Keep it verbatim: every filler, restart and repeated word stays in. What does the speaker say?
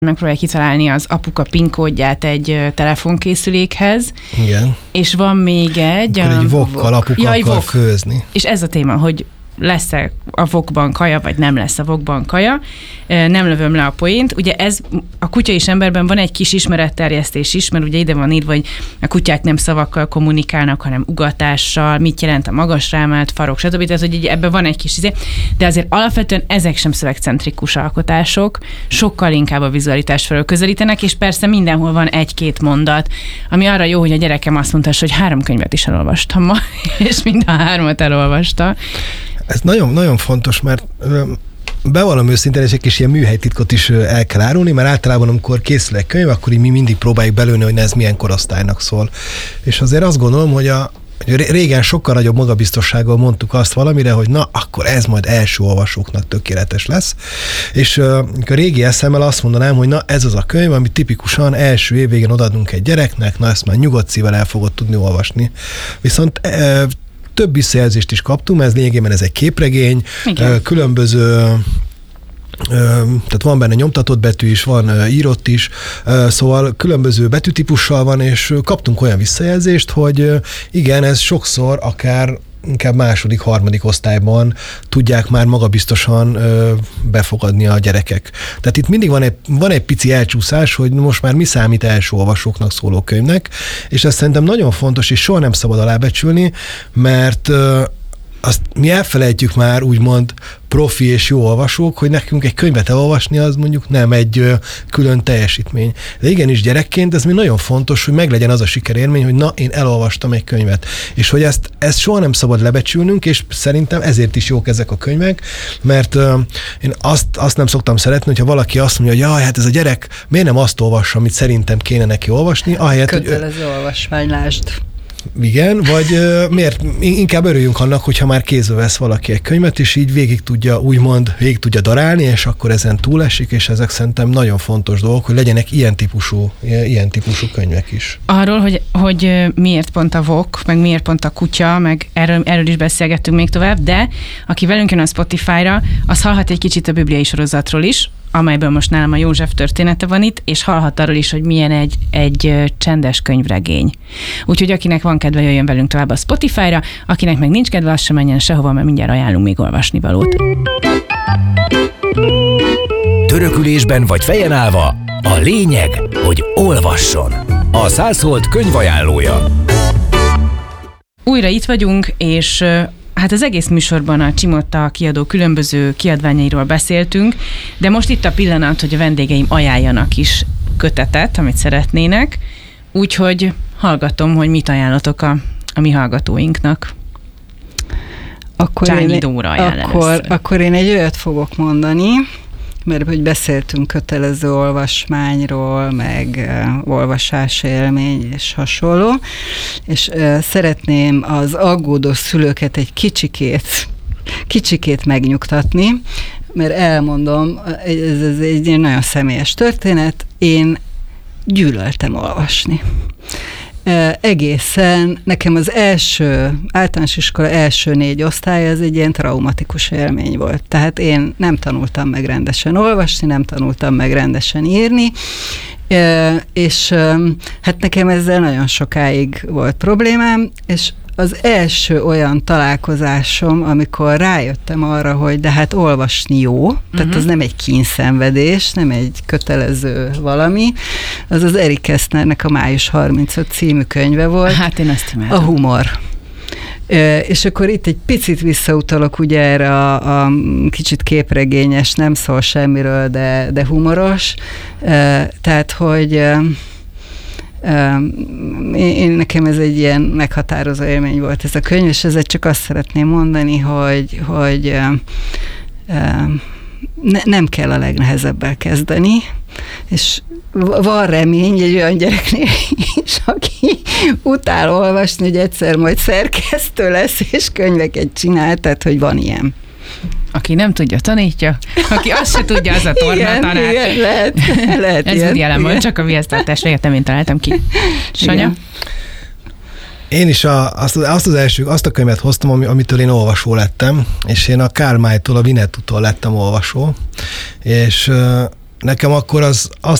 megpróbálja kitalálni az apuka PIN kódját egy telefonkészülékhez. Igen. És van még egy... Akkor egy vokkal apuka ja, akar vok. főzni. És ez a téma, hogy lesz-e a vokban kaja, vagy nem lesz a vokban kaja. Nem lövöm le a poént. Ugye ez a kutya és emberben van egy kis ismeretterjesztés is, mert ugye ide van írva, hogy a kutyák nem szavakkal kommunikálnak, hanem ugatással, mit jelent a magasra emelt farok, stb. Tehát, hogy ebben van egy kis izé, de azért alapvetően ezek sem szövegcentrikus alkotások, sokkal inkább a vizualitás felől közelítenek, és persze mindenhol van egy-két mondat, ami arra jó, hogy a gyerekem azt mondta, hogy három könyvet is elolvastam ma, és mind a hármat elolvasta. Ez nagyon, nagyon fontos, mert bevallom őszintén, és egy kis ilyen műhelytitkot is el kell árulni, mert általában, amikor készül egy könyv, akkor így mi mindig próbáljuk belőni, hogy ez milyen korosztálynak szól. És azért azt gondolom, hogy a hogy régen sokkal nagyobb magabiztossággal mondtuk azt valamire, hogy na, akkor ez majd első olvasóknak tökéletes lesz. És uh, a régi eszemmel azt mondanám, hogy na, ez az a könyv, ami tipikusan első év végén odaadunk egy gyereknek, na ezt már nyugodt szívvel el fogod tudni olvasni. Viszont uh, több visszajelzést is kaptunk, ez lényegében ez egy képregény, Igen. különböző, tehát van benne nyomtatott betű is, van írott is, szóval különböző betűtípussal van, és kaptunk olyan visszajelzést, hogy igen, ez sokszor akár inkább második, harmadik osztályban tudják már magabiztosan ö, befogadni a gyerekek. Tehát itt mindig van egy, van egy pici elcsúszás, hogy most már mi számít első olvasóknak szóló könyvnek, és ez szerintem nagyon fontos, és soha nem szabad alábecsülni, mert ö, azt mi elfelejtjük már úgymond profi és jó olvasók, hogy nekünk egy könyvet elolvasni az mondjuk nem egy ö, külön teljesítmény. De igenis gyerekként ez mi nagyon fontos, hogy meglegyen az a sikerélmény, hogy na, én elolvastam egy könyvet. És hogy ezt, ezt soha nem szabad lebecsülnünk, és szerintem ezért is jók ezek a könyvek, mert ö, én azt, azt nem szoktam szeretni, hogyha valaki azt mondja, hogy jaj, hát ez a gyerek miért nem azt olvassa, amit szerintem kéne neki olvasni, ahelyett, kötelező hogy, olvasmány, lásd. Igen, vagy uh, miért inkább örüljünk annak, hogyha már kézbe vesz valaki egy könyvet, és így végig tudja, úgymond végig tudja darálni, és akkor ezen túlesik, és ezek szerintem nagyon fontos dolgok, hogy legyenek ilyen típusú, ilyen típusú könyvek is. Arról, hogy, hogy miért pont a vok, meg miért pont a kutya, meg erről, erről is beszélgettünk még tovább, de aki velünk jön a Spotify-ra, az hallhat egy kicsit a bibliai sorozatról is, amelyből most nálam a József története van itt, és hallhat arról is, hogy milyen egy, egy csendes könyvregény. Úgyhogy akinek van kedve, jöjjön velünk tovább a Spotify-ra, akinek meg nincs kedve, az sem menjen sehova, mert mindjárt ajánlunk még olvasnivalót. Törökülésben vagy fejen állva, a lényeg, hogy olvasson. A Szászhold könyvajánlója. Újra itt vagyunk, és hát az egész műsorban a Csimotta kiadó különböző kiadványairól beszéltünk, de most itt a pillanat, hogy a vendégeim ajánljanak is kötetet, amit szeretnének, úgyhogy hallgatom, hogy mit ajánlatok a, a mi hallgatóinknak. Akkor Csányi én, Dóra ajánl akkor, akkor én egy olyat fogok mondani, mert hogy beszéltünk kötelező olvasmányról, meg uh, olvasás élmény és hasonló, és uh, szeretném az aggódó szülőket egy kicsikét, kicsikét megnyugtatni, mert elmondom, ez, ez egy nagyon személyes történet, én gyűlöltem olvasni. Uh, egészen, nekem az első, általános iskola első négy osztály, az egy ilyen traumatikus élmény volt. Tehát én nem tanultam meg rendesen olvasni, nem tanultam meg rendesen írni, uh, és uh, hát nekem ezzel nagyon sokáig volt problémám, és az első olyan találkozásom, amikor rájöttem arra, hogy de hát olvasni jó, uh-huh. tehát az nem egy kényszenvedés, nem egy kötelező valami, az az Erik Kästnernek a Május harmincötödike című könyve volt. Hát én ezt imádom. A humor. És akkor itt egy picit visszautalok ugye erre a, a kicsit képregényes, nem szól semmiről, de, de humoros. Tehát, hogy Én, én nekem ez egy ilyen meghatározó élmény volt ez a könyv, és ezzel csak azt szeretném mondani, hogy, hogy ne, nem kell a legnehezebbel kezdeni, és van remény egy olyan gyereknél is, aki utál olvasni, hogy egyszer majd szerkesztő lesz, és könyveket csinál, tehát hogy van ilyen. Aki nem tudja, tanítja. Aki azt se tudja, az a torna tanár. Igen, lehet, lehet ez úgy jelen volt, csak a viasztartás véget nem én találtam ki. Sanya? Igen. Én is a, azt, azt az első, azt a könyvet hoztam, ami, amitől én olvasó lettem, és én a Karl May-tól, a Winnetou-tól lettem olvasó, és nekem akkor az, azt